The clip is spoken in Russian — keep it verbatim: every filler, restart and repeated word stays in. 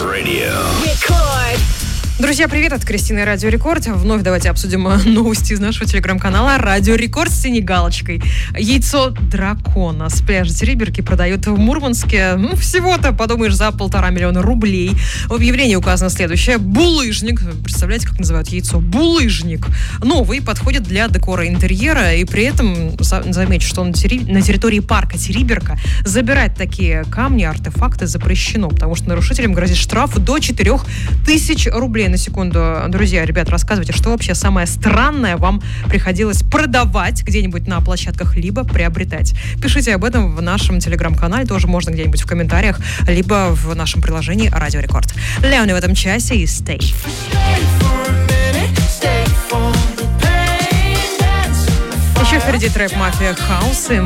Radio. Друзья, привет, это Кристина и Радио Рекорд. Вновь давайте обсудим новости из нашего телеграм-канала Радио Рекорд с синей галочкой. Яйцо дракона с пляжа Териберки продают в Мурманске. Ну, всего-то, подумаешь, за полтора миллиона рублей. В объявлении указано следующее. Булыжник. Представляете, как называют яйцо? Булыжник. Новый, подходит для декора интерьера. И при этом, замечу, что на территории парка Териберка забирать такие камни, артефакты запрещено, потому что нарушителям грозит штраф до четырех тысяч рублей. На секунду, друзья, ребят, рассказывайте, что вообще самое странное вам приходилось продавать где-нибудь на площадках, либо приобретать. Пишите об этом в нашем телеграм-канале, тоже можно где-нибудь в комментариях, либо в нашем приложении Радио Рекорд. Леони в этом часе и Stay. Еще впереди трэп «Мафия Хаус» и